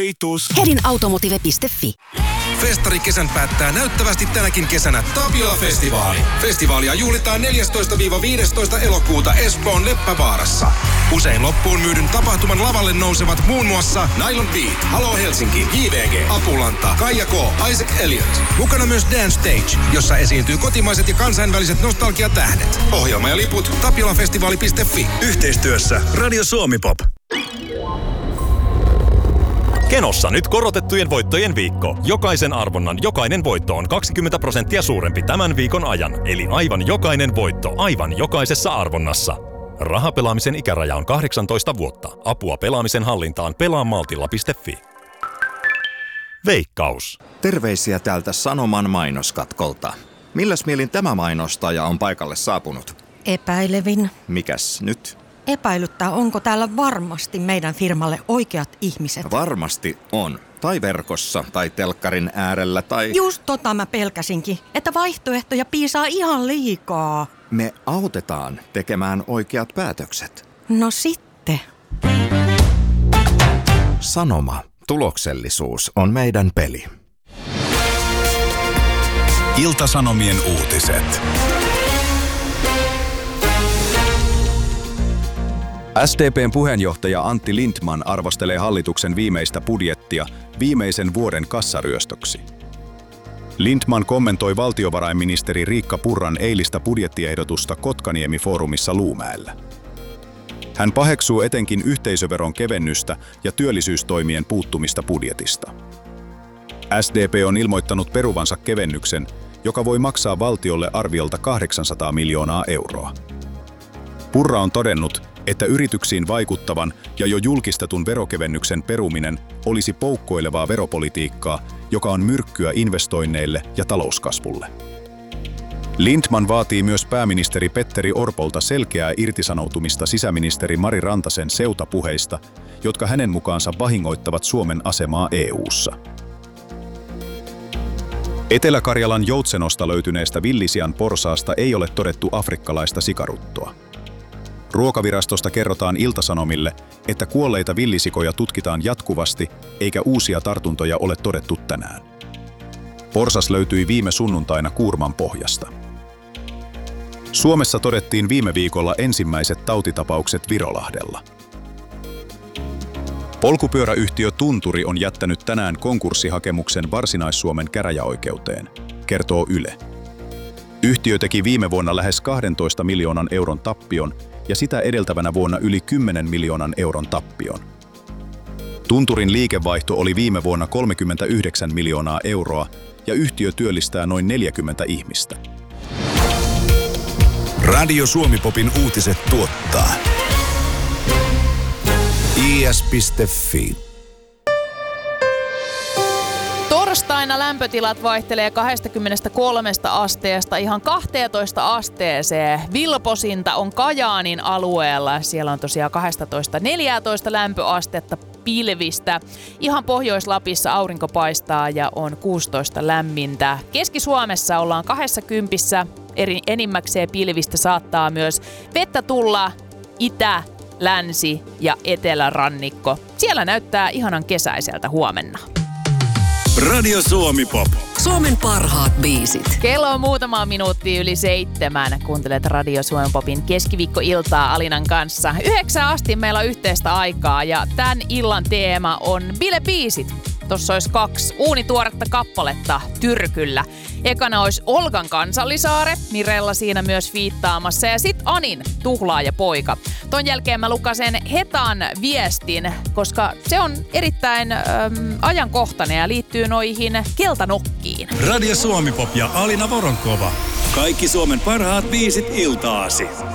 Tarkoitus. Hedinautomotive.fi. Festari kesän päättää näyttävästi tänäkin kesänä Tapiola-festivaali. Festivaalia juhlitaan 14-15 elokuuta Espoon Leppävaarassa. Usein loppuun myydyn tapahtuman lavalle nousevat muun muassa Nylon Beat, Halo Helsinki, JVG, Apulanta, Kaija K, Isaac Elliot. Mukana myös Dance Stage, jossa esiintyy kotimaiset ja kansainväliset nostalgiatähdet. Ohjelma ja liput tapiolafestivaali.fi. Yhteistyössä Radio Suomi Pop. Kenossa nyt korotettujen voittojen viikko. Jokaisen arvonnan jokainen voitto on 20% suurempi tämän viikon ajan. Eli aivan jokainen voitto aivan jokaisessa arvonnassa. Rahapelaamisen ikäraja on 18 vuotta. Apua pelaamisen hallintaan pelaamaltilla.fi. Veikkaus. Terveisiä täältä Sanoman mainoskatkolta. Milläs mielin tämä mainostaja on paikalle saapunut? Epäilevin. Mikäs nyt? Epäilyttää, onko täällä varmasti meidän firmalle oikeat ihmiset. Varmasti on. Tai verkossa, tai telkkarin äärellä, tai... Just tota mä pelkäsinkin, että vaihtoehtoja piisaa ihan liikaa. Me autetaan tekemään oikeat päätökset. No sitten. Sanoma. Tuloksellisuus on meidän peli. Ilta-Sanomien uutiset. SDP:n puheenjohtaja Antti Lindtman arvostelee hallituksen viimeistä budjettia viimeisen vuoden kassaryöstöksi. Lindtman kommentoi valtiovarainministeri Riikka Purran eilistä budjettiehdotusta Kotkaniemi-foorumissa Luumäellä. Hän paheksuu etenkin yhteisöveron kevennystä ja työllisyystoimien puuttumista budjetista. SDP on ilmoittanut peruvansa kevennyksen, joka voi maksaa valtiolle arviolta 800 miljoonaa euroa. Purra on todennut, että yrityksiin vaikuttavan ja jo julkistetun verokevennyksen peruminen olisi poukkoilevaa veropolitiikkaa, joka on myrkkyä investoinneille ja talouskasvulle. Lindtman vaatii myös pääministeri Petteri Orpolta selkeää irtisanoutumista sisäministeri Mari Rantasen seutapuheista, jotka hänen mukaansa vahingoittavat Suomen asemaa EU:ssa. Etelä-Karjalan Joutsenosta löytyneestä villisian porsaasta ei ole todettu afrikkalaista sikaruttoa. Ruokavirastosta kerrotaan Ilta-Sanomille, että kuolleita villisikoja tutkitaan jatkuvasti, eikä uusia tartuntoja ole todettu tänään. Porsas löytyi viime sunnuntaina Kuurman pohjasta. Suomessa todettiin viime viikolla ensimmäiset tautitapaukset Virolahdella. Polkupyöräyhtiö Tunturi on jättänyt tänään konkurssihakemuksen Varsinais-Suomen käräjäoikeuteen, kertoo Yle. Yhtiö teki viime vuonna lähes 12 miljoonan euron tappion ja sitä edeltävänä vuonna yli 10 miljoonan euron tappion. Tunturin liikevaihto oli viime vuonna 39 miljoonaa euroa ja yhtiö työllistää noin 40 ihmistä. Radio Suomi Popin uutiset tuottaa is.fi. Torstaina lämpötilat vaihtelee 23 asteesta ihan 12 asteeseen. Vilposinta on Kajaanin alueella. Siellä on tosiaan 12-14 lämpöastetta pilvistä. Ihan Pohjois-Lapissa aurinko paistaa ja on 16 lämmintä. Keski-Suomessa ollaan 20. Enimmäkseen pilvistä saattaa myös vettä tulla itä, länsi ja etelärannikko. Siellä näyttää ihanan kesäiseltä huomenna. Radio Suomi Pop. Suomen parhaat biisit. Kello on muutama minuutti yli 7. Kuuntelet Radio Suomen Popin keskiviikkoiltaa Alinan kanssa. 9 asti meillä on yhteistä aikaa ja tämän illan teema on bilebiisit. Tossa olisi 2 uunituoretta kappaletta tyrkyllä. Ekana olisi Olgan Kansallisaare, Mirella siinä myös viittaamassa, ja sit Anin Tuhlaajapoika. Ton jälkeen mä lukasen Hetan viestin, koska se on erittäin ajankohtainen ja liittyy noihin keltanokkiin. Radio Suomi Pop ja Alina Voronkova. Kaikki Suomen parhaat biisit iltaasi.